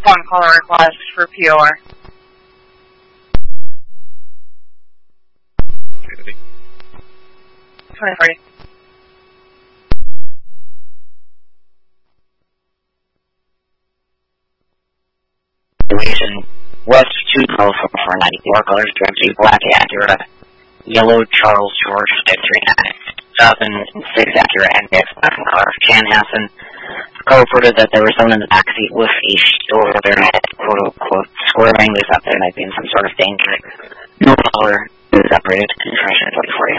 phone call request for POR. 2040. West 20494, colors directly black Acura, yellow Charles George 539, 2006 Acura NDX black in color. Chanhassen reported that there was someone in the backseat with a shield over their head, quote unquote, squaring. They thought there might be in some sort of danger. No color is separated. Information 2040.